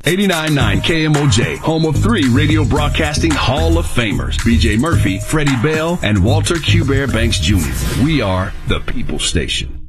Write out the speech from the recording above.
89.9 KMOJ, home of 3 radio broadcasting Hall of Famers, B.J. Murphy, Freddie Bell, and Walter Q. Bear Banks Jr. We are the People Station.